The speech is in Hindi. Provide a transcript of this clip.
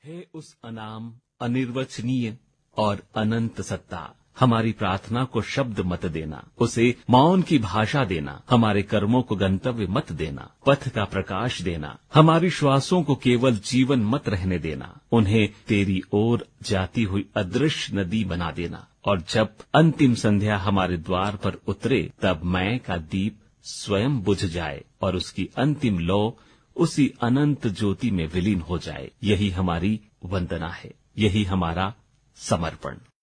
है उस अनाम अनिर्वचनीय और अनंत सत्ता, हमारी प्रार्थना को शब्द मत देना, उसे मौन की भाषा देना, हमारे कर्मों को गंतव्य मत देना, पथ का प्रकाश देना, हमारी श्वासों को केवल जीवन मत रहने देना, उन्हें तेरी ओर जाती हुई अदृश्य नदी बना देना। और जब अंतिम संध्या हमारे द्वार पर उतरे, तब मैं का दीप स्वयं बुझ जाए और उसकी अंतिम लौ उसी अनंत ज्योति में विलीन हो जाए। यही हमारी वंदना है, यही हमारा समर्पण।